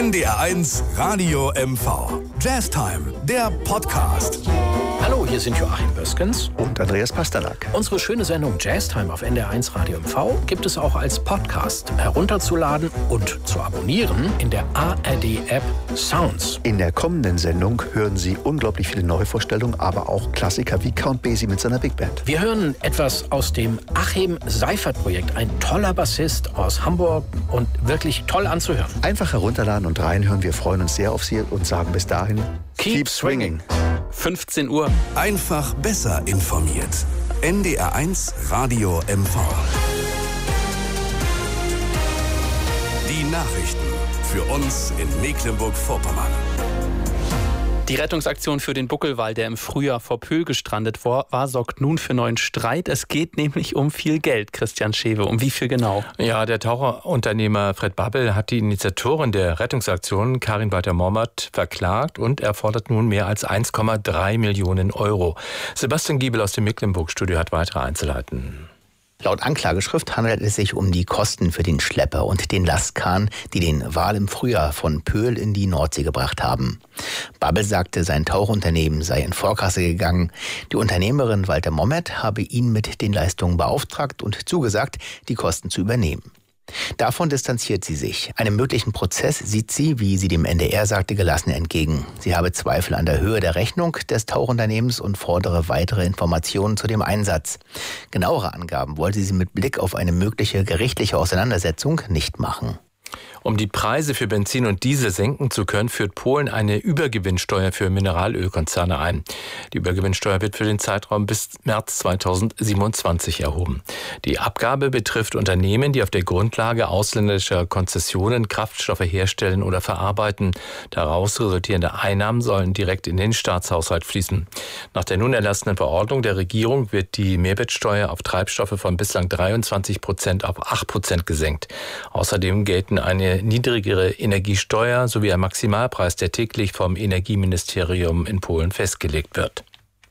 NDR1 Radio MV. Jazztime, der Podcast. Hallo, hier sind Joachim Böskens und Andreas Pasternak. Unsere schöne Sendung Jazztime auf NDR1 Radio MV gibt es auch als Podcast herunterzuladen und zu abonnieren in der ARD-App Sounds. In der kommenden Sendung hören Sie unglaublich viele Neuvorstellungen, aber auch Klassiker wie Count Basie mit seiner Big Band. Wir hören etwas aus dem Achim Seifert-Projekt, ein toller Bassist aus Hamburg und wirklich toll anzuhören. Einfach herunterladen und reinhören. Wir freuen uns sehr auf Sie und sagen bis dahin, Keep swinging. 15 Uhr. Einfach besser informiert. NDR1 Radio MV. Die Nachrichten für uns in Mecklenburg-Vorpommern. Die Rettungsaktion für den Buckelwal, der im Frühjahr vor Pöhl gestrandet war, sorgt nun für neuen Streit. Es geht nämlich um viel Geld, Christian Schewe. Um wie viel genau? Ja, der Taucherunternehmer Fred Babbel hat die Initiatorin der Rettungsaktion, Karin Walter-Mormert, verklagt und er fordert nun mehr als 1,3 Millionen Euro. Sebastian Giebel aus dem Mecklenburg-Studio hat weitere Einzelheiten. Laut Anklageschrift handelt es sich um die Kosten für den Schlepper und den Lastkahn, die den Wal im Frühjahr von Pöhl in die Nordsee gebracht haben. Babbel sagte, sein Tauchunternehmen sei in Vorkasse gegangen. Die Unternehmerin Walter Mormert habe ihn mit den Leistungen beauftragt und zugesagt, die Kosten zu übernehmen. Davon distanziert sie sich. Einem möglichen Prozess sieht sie, wie sie dem NDR sagte, gelassen entgegen. Sie habe Zweifel an der Höhe der Rechnung des Tauchunternehmens und fordere weitere Informationen zu dem Einsatz. Genauere Angaben wollte sie mit Blick auf eine mögliche gerichtliche Auseinandersetzung nicht machen. Um die Preise für Benzin und Diesel senken zu können, führt Polen eine Übergewinnsteuer für Mineralölkonzerne ein. Die Übergewinnsteuer wird für den Zeitraum bis März 2027 erhoben. Die Abgabe betrifft Unternehmen, die auf der Grundlage ausländischer Konzessionen Kraftstoffe herstellen oder verarbeiten. Daraus resultierende Einnahmen sollen direkt in den Staatshaushalt fließen. Nach der nun erlassenen Verordnung der Regierung wird die Mehrwertsteuer auf Treibstoffe von bislang 23% auf 8% gesenkt. Außerdem gelten eine niedrigere Energiesteuer sowie ein Maximalpreis, der täglich vom Energieministerium in Polen festgelegt wird.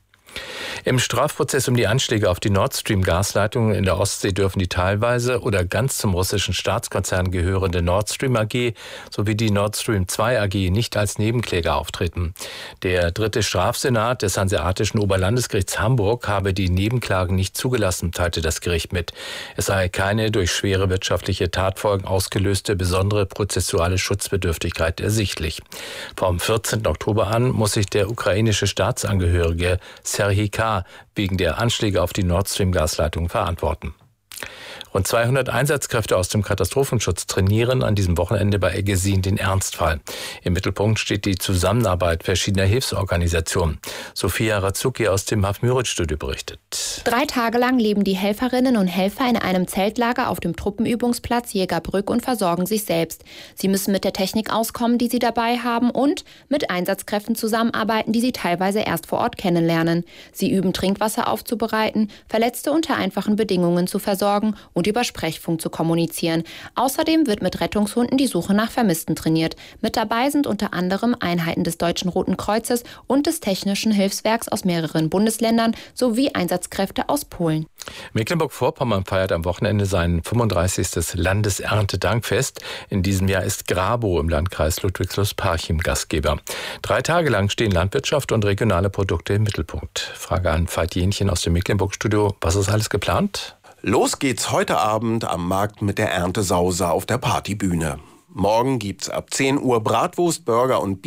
Im Strafprozess um die Anschläge auf die Nord Stream-Gasleitungen in der Ostsee dürfen die teilweise oder ganz zum russischen Staatskonzern gehörende Nord Stream AG sowie die Nord Stream 2 AG nicht als Nebenkläger auftreten. Der dritte Strafsenat des Hanseatischen Oberlandesgerichts Hamburg habe die Nebenklagen nicht zugelassen, teilte das Gericht mit. Es sei keine durch schwere wirtschaftliche Tatfolgen ausgelöste besondere prozessuale Schutzbedürftigkeit ersichtlich. Vom 14. Oktober an muss sich der ukrainische Staatsangehörige Serhij K. wegen der Anschläge auf die Nord Stream-Gasleitung verantworten. Rund 200 Einsatzkräfte aus dem Katastrophenschutz trainieren an diesem Wochenende bei Eggesin den Ernstfall. Im Mittelpunkt steht die Zusammenarbeit verschiedener Hilfsorganisationen. Sophia Razuki aus dem Hafmüritz-Studio berichtet. 3 Tage lang leben die Helferinnen und Helfer in einem Zeltlager auf dem Truppenübungsplatz Jägerbrück und versorgen sich selbst. Sie müssen mit der Technik auskommen, die sie dabei haben und mit Einsatzkräften zusammenarbeiten, die sie teilweise erst vor Ort kennenlernen. Sie üben Trinkwasser aufzubereiten, Verletzte unter einfachen Bedingungen zu versorgen und über Sprechfunk zu kommunizieren. Außerdem wird mit Rettungshunden die Suche nach Vermissten trainiert. Mit dabei sind unter anderem Einheiten des Deutschen Roten Kreuzes und des Technischen Hilfswerks aus mehreren Bundesländern sowie Einsatzkräfte aus Polen. Mecklenburg-Vorpommern feiert am Wochenende sein 35. Landeserntedankfest. In diesem Jahr ist Grabow im Landkreis Ludwigslust-Parchim Gastgeber. 3 Tage lang stehen Landwirtschaft und regionale Produkte im Mittelpunkt. Frage an Veit Jenchen aus dem Mecklenburg-Studio. Was ist alles geplant? Los geht's heute Abend am Markt mit der Erntesause auf der Partybühne. Morgen gibt's ab 10 Uhr Bratwurst, Burger und